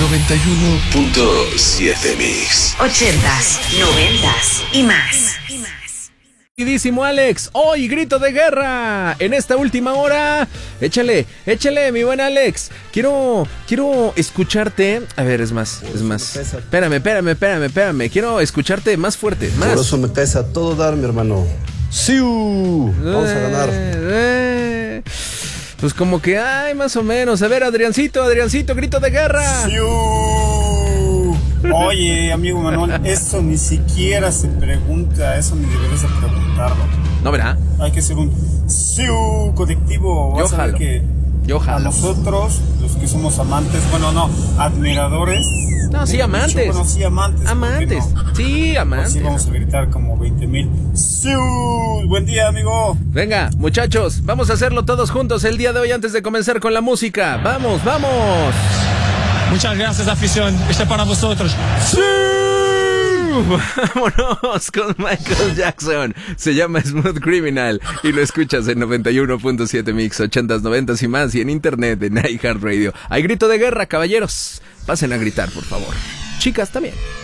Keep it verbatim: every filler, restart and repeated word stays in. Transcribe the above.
noventa y uno punto siete Mix. Ochentas, noventas y más. Queridísimo Alex, hoy grito de guerra en esta última hora. Échale, échale, mi buen Alex. Quiero, quiero escucharte. A ver, es más, es más. Espérame, espérame, espérame, espérame. Quiero escucharte más fuerte, más. Por eso me pesa todo dar, mi hermano. ¡Siu! Vamos a ganar. Eh, eh. Pues como que, ay, más o menos. A ver, Adriancito, Adriancito, grito de guerra. ¡Siu! Oye, amigo Manuel, eso ni siquiera se pregunta, eso ni deberías de preguntarlo. No, ¿verdad? Hay que hacer un ¡siu! Colectivo. Vas Yo a ver jalo. que Yo jalo. a nosotros, los que somos amantes, bueno, no, admiradores. No, sí, de- amantes. Bueno, sí, amantes. ¿por qué Amantes. no? Sí, amantes. Así vamos a gritar como veinte mil. ¡Siu! Buen día, amigo. Venga, muchachos, vamos a hacerlo todos juntos el día de hoy antes de comenzar con la música. ¡Vamos, vamos! Muchas gracias, afición. Este es para vosotros. ¡Sí! Vámonos con Michael Jackson. Se llama Smooth Criminal y lo escuchas en noventa y uno punto siete Mix, ochentas, noventas y más, y en internet en iHeartRadio. Hay grito de guerra, caballeros. Pasen a gritar, por favor. Chicas también.